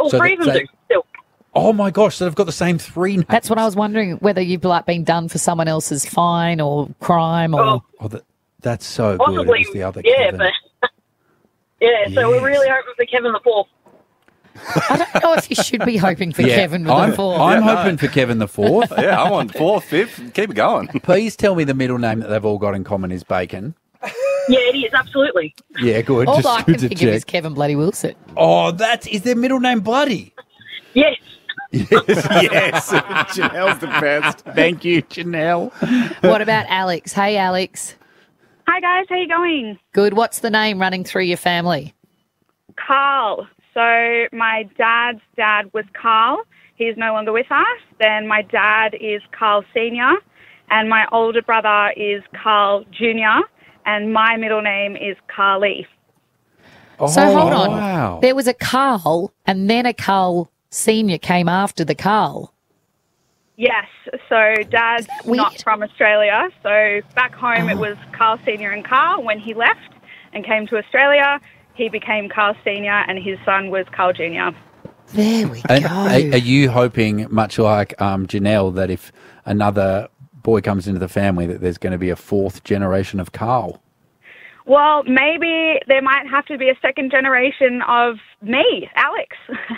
all three of them do still. Oh, my gosh, so they've got the same three names. That's what I was wondering, whether you've been done for someone else's fine or crime or... That's so possibly, good. It was the other yeah, Kevin. but so we're really hoping for Kevin the Fourth. I don't know if you should be hoping for Kevin the Fourth. I'm hoping for Kevin the Fourth. Yeah, I'm on 4th, 5th. Keep it going. Please tell me the middle name that they've all got in common is Bacon. Yeah, it is, absolutely. Yeah, good. All Just I good can to think of is check. Kevin Bloody Wilson. Oh, is their middle name Bloody? Yes. Yes. Janelle's the best. Thank you, Janelle. What about Alex? Hey, Alex. Hi, guys. How you going? Good. What's the name running through your family? Carl. So my dad's dad was Carl. He's no longer with us. Then my dad is Carl Sr. and my older brother is Carl Jr. and my middle name is Carly. So hold on. Wow. There was a Carl and then a Carl Senior came after the Carl. Yes. So dad's weird? not from Australia. So back home it was Carl Sr. and Carl. When he left and came to Australia, he became Carl Sr. and his son was Carl Jr. There we And go. are you hoping, much like Janelle, that if another boy comes into the family, that there's going to be a fourth generation of Carl? Well, maybe there might have to be a second generation of me, Alex.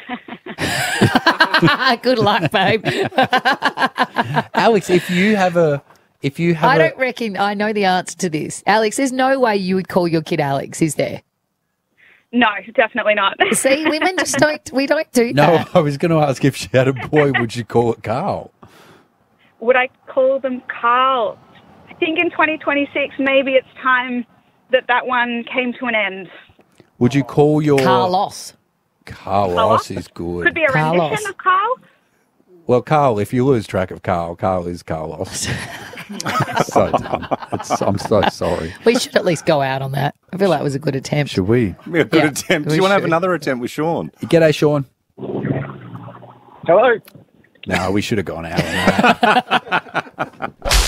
Good luck, babe. Alex, if you have I don't reckon I know the answer to this. Alex, there's no way you would call your kid Alex, is there? No, definitely not. See, women just don't do No, that. I was going to ask if she had a boy, would you call it Carl? Would I call them Carl? I think in 2026, maybe it's time that one came to an end. Would you call your... Carlos. Carlos is good. Could be a Carlos. rendition of Carl. Well, Carl, if you lose track of Carl is Carlos. So dumb. I'm so sorry. We should at least go out on that. I feel like it was a good attempt. Should we? A good Yeah, attempt. Do we you want to have should. another attempt with Sean? G'day, Sean. Hello. No, we should have gone out on that.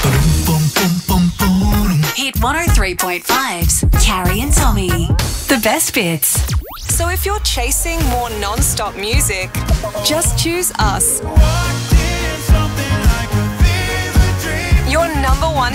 Hit 103.5's Carrie and Tommy. The best bits. So if you're chasing more non-stop music, just choose us. Your number one